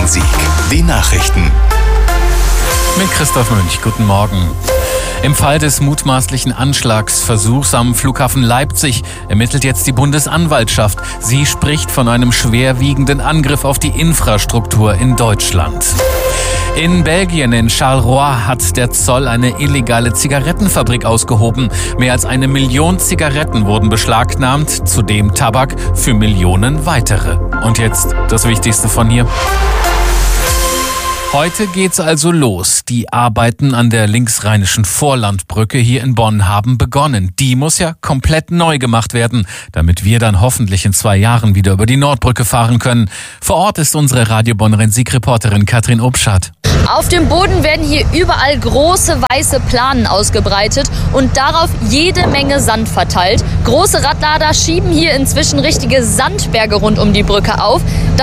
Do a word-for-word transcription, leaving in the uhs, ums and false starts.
Bonn-Rhein-Sieg. Die Nachrichten. Mit Christoph Münch, guten Morgen. Im Fall des mutmaßlichen Anschlagsversuchs am Flughafen Leipzig ermittelt jetzt die Bundesanwaltschaft. Sie spricht von einem schwerwiegenden Angriff auf die Infrastruktur in Deutschland. In Belgien, in Charleroi, hat der Zoll eine illegale Zigarettenfabrik ausgehoben. Mehr als eine Million Zigaretten wurden beschlagnahmt, zudem Tabak für Millionen weitere. Und jetzt das Wichtigste von hier. Heute geht's also los. Die Arbeiten an der linksrheinischen Vorlandbrücke hier in Bonn haben begonnen. Die muss ja komplett neu gemacht werden, damit wir dann hoffentlich in zwei Jahren wieder über die Nordbrücke fahren können. Vor Ort ist unsere Radio Bonn-Rhein-Sieg-Reporterin Katrin Obschat. Auf dem Boden werden hier überall große weiße Planen ausgebreitet und darauf jede Menge Sand verteilt. Große Radlader schieben hier inzwischen richtige Sandberge rund um die Brücke auf. Das